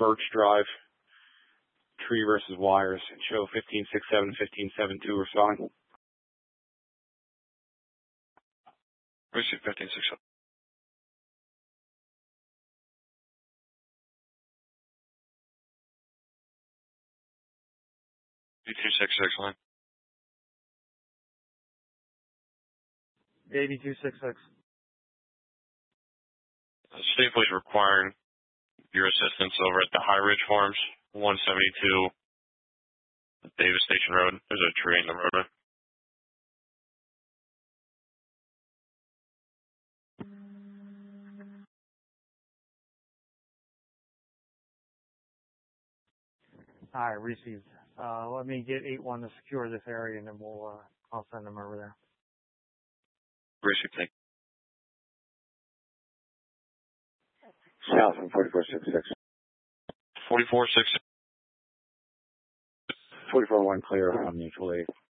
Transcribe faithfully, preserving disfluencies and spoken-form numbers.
Birch Drive, tree versus wires. Show fifteen six seven, fifteen seven two respond. Receive fifteen six seven. B two six six line. Baby two six six. State Police requiring your assistance over at the High Ridge Farms, one seventy-two Davis Station Road. There's a tree in the roadway. All right, received. Uh, let me get eight one to secure this area, and then we'll, uh, I'll send them over there. Received, thank you. South from forty-four sixty-six. forty-four sixty-six. forty-four one clear on mutual aid.